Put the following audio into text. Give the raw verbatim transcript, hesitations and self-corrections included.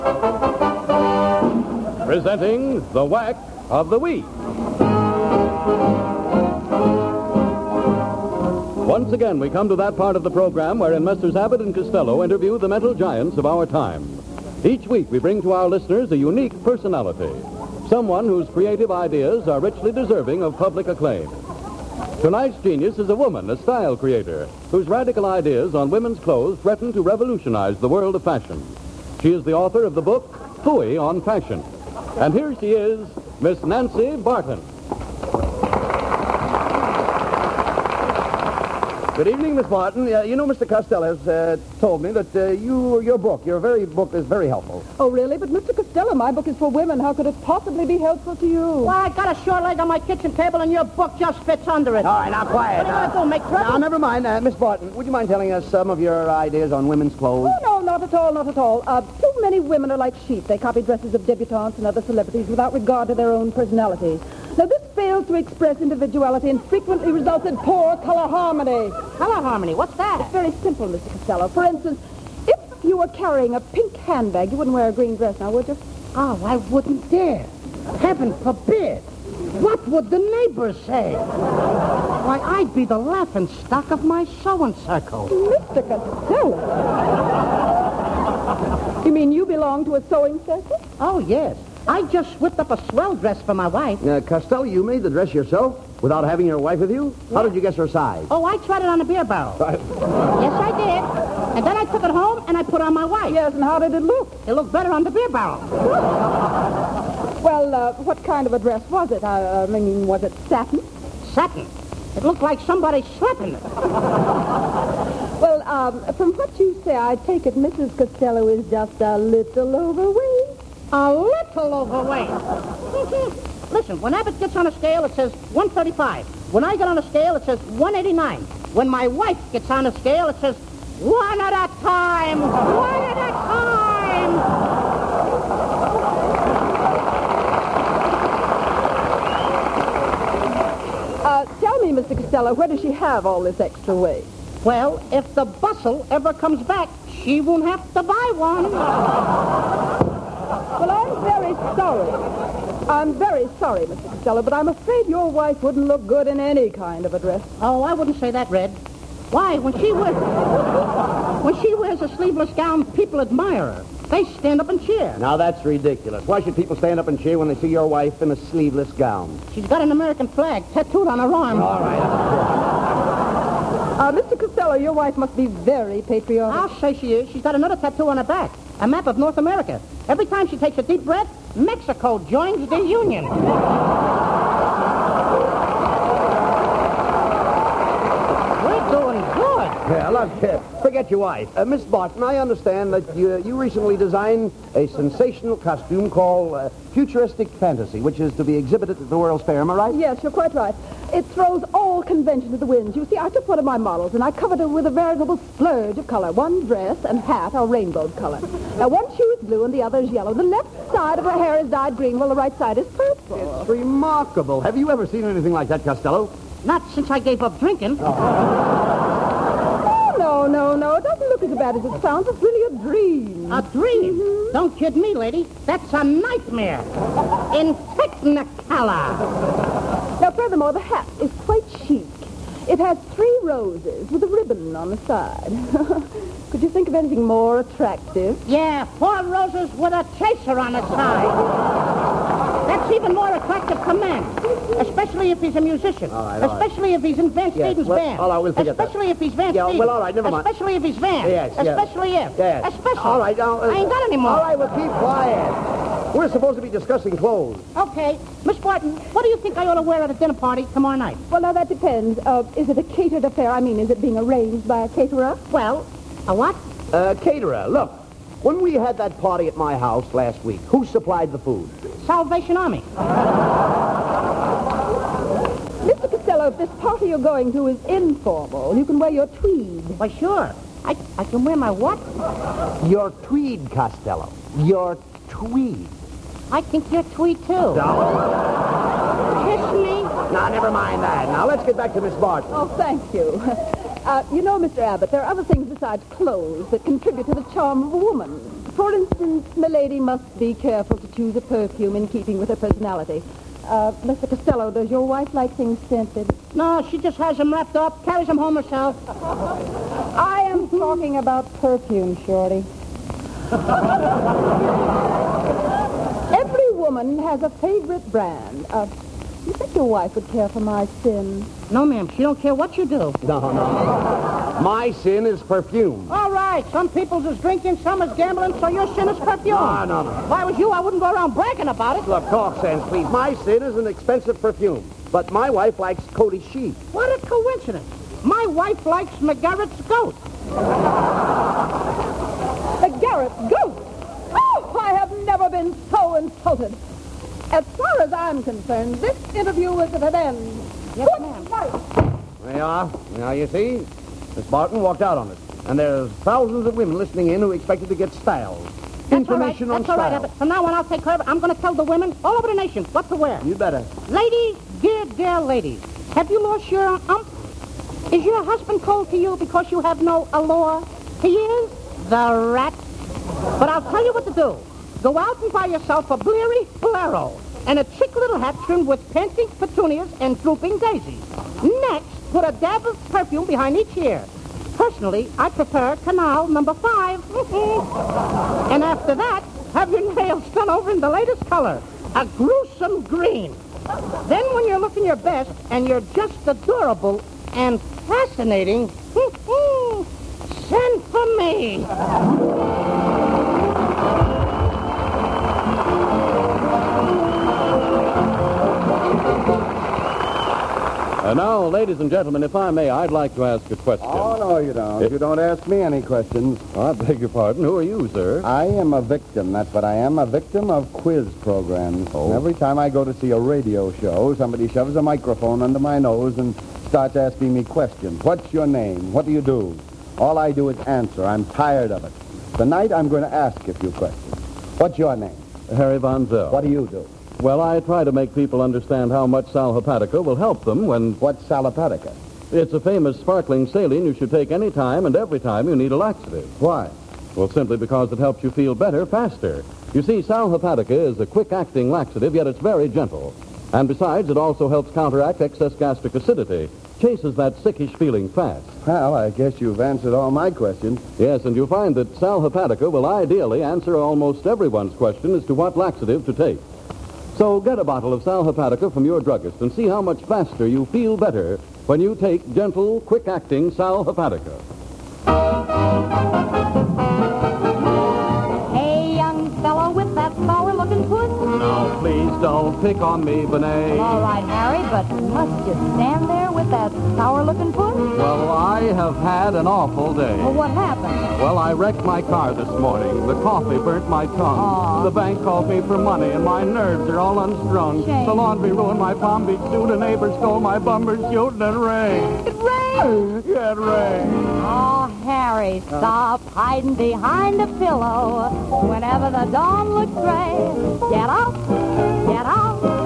Presenting the Whack of the Week. Once again, we come to that part of the program wherein Messrs. Abbott and Costello interview the mental giants of our time. Each week, we bring to our listeners a unique personality, someone whose creative ideas are richly deserving of public acclaim. Tonight's genius is a woman, a style creator, whose radical ideas on women's clothes threaten to revolutionize the world of fashion. She is the author of the book, Phooey on Fashion. And here she is, Miss Nancy Barton. Good evening, Miss Barton. Uh, you know, Mister Costello has uh, told me that uh, you, your book, your very book is very helpful. Oh, really? But, Mister Costello, my book is for women. How could it possibly be helpful to you? Well, I got a short leg on my kitchen table, and your book just fits under it. All right, now, quiet. What do you want to do, make trouble? Now, never mind. Uh, Miss Barton, would you mind telling us some of your ideas on women's clothes? Oh, no, not at all, not at all. Uh, too many women are like sheep. They copy dresses of debutantes and other celebrities without regard to their own personality. Now, this fails to express individuality and frequently results in poor color harmony. Color harmony? What's that? It's very simple, Mister Costello. For instance, if you were carrying a pink handbag, you wouldn't wear a green dress now, would you? Oh, I wouldn't dare. Heaven forbid. What would the neighbors say? Why, I'd be the laughing stock of my sewing circle. Mister Costello. You mean you belong to a sewing circle? Oh, yes. I just whipped up a swell dress for my wife. Uh, Costello, you made the dress yourself without having your wife with you? How did you guess her size? Oh, I tried it on a beer barrel. Yes, I did. And then I took it home and I put it on my wife. Yes, and how did it look? It looked better on the beer barrel. Well, uh, what kind of a dress was it? I, I mean, was it satin? Satin. It looked like somebody slept in it. Well, um, from what you say, I take it Missus Costello is just a little overweight. A little overweight. Listen, when Abbott gets on a scale, it says one thirty-five. When I get on a scale, it says one eighty-nine. When my wife gets on a scale, it says one at a time. One at a time. Uh, tell me, Mister Costello, where does she have all this extra weight? Well, if the bustle ever comes back, she won't have to buy one. Well, I'm very sorry. I'm very sorry, Mister Costello, but I'm afraid your wife wouldn't look good in any kind of a dress. Oh, I wouldn't say that, Red. Why, when she wears, when she wears a sleeveless gown, people admire her. They stand up and cheer. Now, that's ridiculous. Why should people stand up and cheer when they see your wife in a sleeveless gown? She's got an American flag tattooed on her arm. All right. Uh, Mister Costello, your wife must be very patriotic. I'll say she is. She's got another tattoo on her back. A map of North America. Every time she takes a deep breath, Mexico joins the Union. We're doing good. Yeah, look, uh, forget your wife. Uh, Miss Barton, I understand that you, you recently designed a sensational costume called uh, Futuristic Fantasy, which is to be exhibited at the World's Fair. Am I right? Yes, you're quite right. It throws all convention to the winds. You see, I took one of my models, and I covered her with a veritable splurge of color. One dress and hat are rainbow color. Now, one shoe is blue and the other is yellow. The left side of her hair is dyed green, while the right side is purple. It's remarkable. Have you ever seen anything like that, Costello? Not since I gave up drinking. Oh, no, no, no. It doesn't look as bad as it sounds. It's really a dream. A dream? Mm-hmm. Don't kid me, lady. That's a nightmare. In Technicolor. Now, furthermore, the hat is quite chic. It has three roses with a ribbon on the side. Could you think of anything more attractive? Yeah, four roses with a chaser on the side. That's even more attractive to men, especially if he's a musician. All right, all especially right. if he's in Van Yes, Stevens' well, band. all right, we'll forget that. Especially if he's Van Yeah, Stevens. well, all right, never mind. Especially if he's Van. Yes, yes. Especially if. Yes. Especially. All right, now... Uh, I ain't got any more. All right, well, keep quiet. We're supposed to be discussing clothes. Okay. Miss Barton, what do you think I ought to wear at a dinner party tomorrow night? Well, now, that depends. Uh, is it a catered affair? I mean, is it being arranged by a caterer? Well, a what? Uh, caterer, look. When we had that party at my house last week, who supplied the food? Salvation Army. Mister Costello, if this party you're going to is informal, you can wear your tweed. Why, sure. I, I can wear my what? Your tweed, Costello. Your tweed. I think you're tweed, too. No. Kiss me. Now, never mind that. Now, let's get back to Miss Barton. Oh, thank you. Uh, you know, Mister Abbott, there are other things besides clothes that contribute to the charm of a woman. For For instance, milady must be careful to choose a perfume in keeping with her personality. Uh, Mister Costello, does your wife like things scented? No, she just has them wrapped up, carries them home herself. I am talking about perfume, Shorty. Every woman has a favorite brand. Uh, you think your wife would care for my sin? No, ma'am, she don't care what you do. No, no, no. My sin is perfume. All right, some people's is drinking, some is gambling, so your sin is perfume. No, no, no. If I was you, I wouldn't go around bragging about it. Look, talk sense, please. My sin is an expensive perfume, but my wife likes Cody sheep. What a coincidence. My wife likes McGarrett's goat. The Garrett goat! Oh, I have never been so insulted. As far as I'm concerned, this interview is at an end. Yes, Good ma'am. night. There you are. Now, you see, Miss Barton walked out on us. And there's thousands of women listening in who expected to get styles. That's Information all right. on That's all right, style. Abbott. From now on, I'll take care of it. I'm going to tell the women all over the nation what to wear. You better. Ladies, dear, dear ladies, have you lost your ump? Is your husband cold to you because you have no allure? He is the rat. But I'll tell you what to do. Go out and buy yourself a bleary bolero and a chick little hat trimmed with panting petunias and drooping daisies. Next, put a dab of perfume behind each ear. Personally, I prefer Canal number five. And after that, have your nails done over in the latest color, a gruesome green. Then when you're looking your best and you're just adorable and fascinating, send for me. And now, ladies and gentlemen, if I may, I'd like to ask a question. Oh, no, you don't. It- You don't ask me any questions. I beg your pardon. Who are you, sir? I am a victim. That's what I am, a victim of quiz programs. Oh. Every time I go to see a radio show, somebody shoves a microphone under my nose and starts asking me questions. What's your name? What do you do? All I do is answer. I'm tired of it. Tonight, I'm going to ask a few questions. What's your name? Harry Von Zell. What do you do? Well, I try to make people understand how much Sal Hepatica will help them when... What's salopatica? It's a famous sparkling saline you should take any time and every time you need a laxative. Why? Well, simply because it helps you feel better faster. You see, Sal Hepatica is a quick-acting laxative, yet it's very gentle. And besides, it also helps counteract excess gastric acidity, chases that sickish feeling fast. Well, I guess you've answered all my questions. Yes, and you'll find that Sal Hepatica will ideally answer almost everyone's question as to what laxative to take. So get a bottle of Sal Hepatica from your druggist and see how much faster you feel better when you take gentle, quick-acting Sal Hepatica. Hey, young fellow with that sour-looking foot. No, please don't pick on me, Benet. All right, Harry, but must you stand there with that sour-looking foot? Well, I have had an awful day. Well, what happened? Well, I wrecked my car this morning. The coffee burnt my tongue. Aw. The bank called me for money, and my nerves are all unstrung. Shame. The laundry ruined my Palm Beach suit. A neighbor stole my bumper suit, and it rained. It rained. Yeah, it rained. Oh, Harry, stop hiding behind a pillow. Whenever the dawn looks gray, get up, get up.